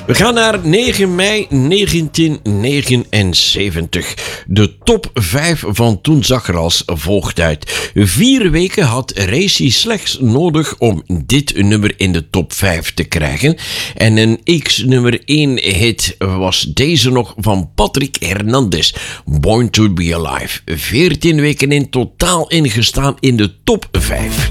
We gaan naar 9 mei 1979. De top 5 van Toen zag er als volgt uit. 4 weken had Racy slechts nodig om dit nummer in de top 5 te krijgen. En een X-nummer 1 hit was deze nog van Patrick Hernandez. Born to be Alive. 14 weken in totaal ingestaan in de top 5.